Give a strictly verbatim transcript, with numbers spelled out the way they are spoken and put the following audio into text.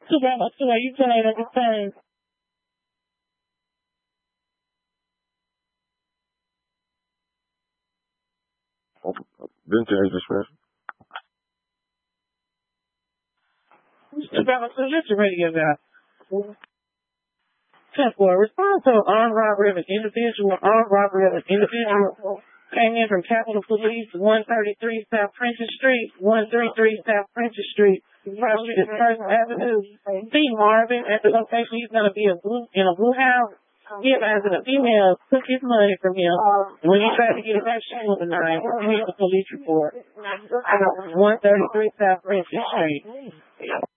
Too bad, too bad. You tonight at the same. Didn't change the Smith. Too bad, so you're ready to get that. ten four. Respond to an armed robbery of an individual. Armed robbery of an individual came in from Capitol Police, one thirty-three South Princess Street, one thirty-three South Princess Street, First Street and First Avenue. See Marvin at the location. He's going to be a blue, in a blue house. He advised that a female took his money from him. When he tried to get it back, she was denied. Here's the police report. one thirty-three South Princess Street.